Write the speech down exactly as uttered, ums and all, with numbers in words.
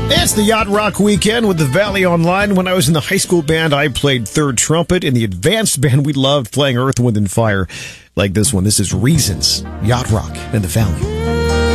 It's the Yacht Rock weekend with the Valley Online. When I was in the high school band, I played third trumpet. In the advanced band, we loved playing Earth, Wind, and Fire like this one. This is Reasons, Yacht Rock, and the Valley.